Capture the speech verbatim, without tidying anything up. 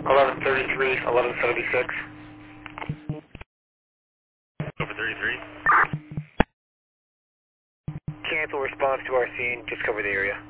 eleven thirty-three, eleven seventy-six. Over thirty-three. Cancel response to our scene, just cover the area.